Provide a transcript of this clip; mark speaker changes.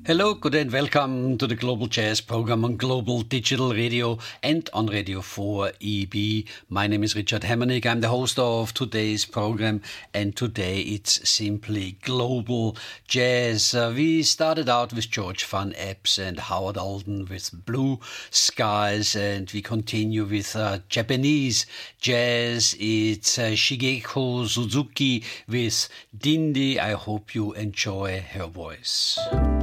Speaker 1: Hello, good and welcome to the Global Jazz program on Global Digital Radio and on Radio 4EB. My name is Richard Hammernick. I'm the host of today's program, and today it's simply Global Jazz. We started out with George Van Eps and Howard Alden with Blue Skies, and we continue with Japanese jazz. It's Shigeko Suzuki with Dindi. I hope you enjoy her voice.